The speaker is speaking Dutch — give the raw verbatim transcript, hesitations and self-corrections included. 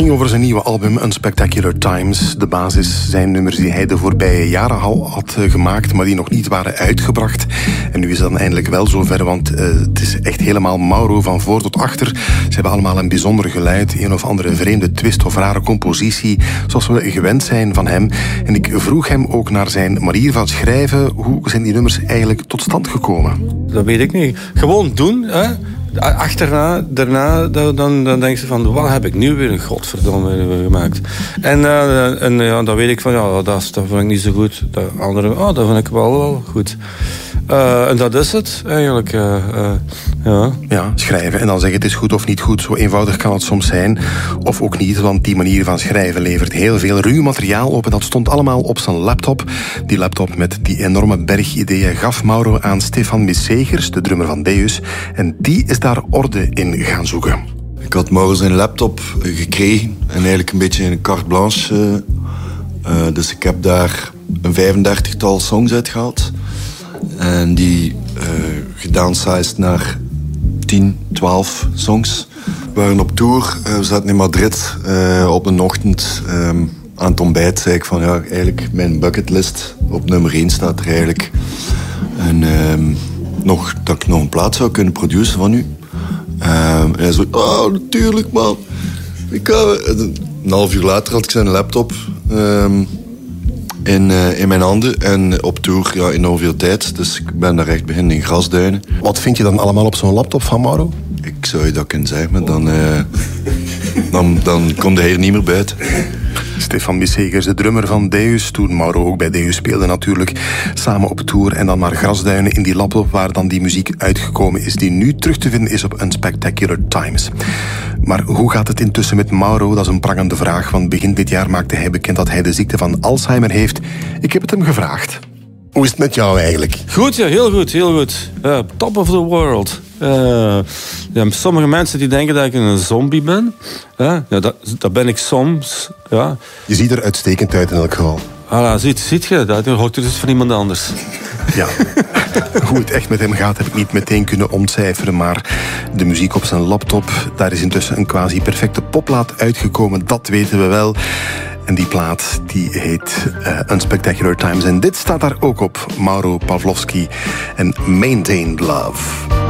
ging over zijn nieuwe album Unspectacular Times. De basis zijn nummers die hij de voorbije jaren al had gemaakt, maar die nog niet waren uitgebracht. En nu is dat dan eindelijk wel zover, want uh, het is echt helemaal Mauro van voor tot achter. Ze hebben allemaal een bijzonder geluid, een of andere vreemde twist of rare compositie, zoals we gewend zijn van hem. En ik vroeg hem ook naar zijn manier van schrijven. Hoe zijn die nummers eigenlijk tot stand gekomen? Dat weet ik niet. Gewoon doen, hè. Achterna, daarna, dan, dan, dan denk je van, wat heb ik nu weer een godverdomme gemaakt? En, uh, en ja, dan weet ik van, ja, dat, dat vind ik niet zo goed. De andere, oh, dat vind ik wel, wel goed. Uh, en dat is het, eigenlijk. Uh, uh, ja. ja, schrijven en dan zeggen het is goed of niet goed. Zo eenvoudig kan het soms zijn. Of ook niet, want die manier van schrijven levert heel veel ruw materiaal op. En dat stond allemaal op zijn laptop. Die laptop met die enorme berg ideeën gaf Mauro aan Stefan Missegers, de drummer van Deus. En die is daar orde in gaan zoeken. Ik had Mauro zijn laptop gekregen. En eigenlijk een beetje een carte blanche. Uh, uh, dus ik heb daar een vijfendertigtal songs uitgehaald. En die uh, gedownsized naar tien, twaalf songs. We waren op tour. Uh, we zaten in Madrid. Uh, op een ochtend um, aan het ontbijt zei ik van... ja, eigenlijk mijn bucketlist op nummer één staat er eigenlijk. En um, nog, dat ik nog een plaat zou kunnen produceren van u. Um, en hij zei, oh, natuurlijk, man. Ik ga... Een half uur later had ik zijn laptop... Um, In, uh, in mijn handen en op tour ja, enorm veel tijd. Dus ik ben daar echt beginnen in grasduinen. Wat vind je dan allemaal op zo'n laptop van Mauro? Ik zou je dat kunnen zeggen, maar dan, uh, dan, dan komt hij hier niet meer buiten. Stefan Missegers, de drummer van Deus, toen Mauro ook bij Deus speelde natuurlijk, samen op tour en dan naar grasduinen in die laptop waar dan die muziek uitgekomen is, die nu terug te vinden is op Unspectacular Times. Maar hoe gaat het intussen met Mauro? Dat is een prangende vraag, want begin dit jaar maakte hij bekend dat hij de ziekte van Alzheimer heeft. Ik heb het hem gevraagd. Hoe is het met jou eigenlijk? Goed, ja, heel goed, heel goed. Uh, top of the world. Uh, ja, sommige mensen die denken dat ik een zombie ben. Uh, ja, dat, dat ben ik soms. Ja. Je ziet er uitstekend uit in elk geval. Voilà, ziet, ziet je, dat hoort er dus van iemand anders. Ja, hoe het echt met hem gaat heb ik niet meteen kunnen ontcijferen, maar de muziek op zijn laptop, daar is intussen een quasi-perfecte popplaat uitgekomen, dat weten we wel. En die plaat die heet uh, Unspectacular Times. En dit staat daar ook op, Mauro Pavlovsky en Maintained Love.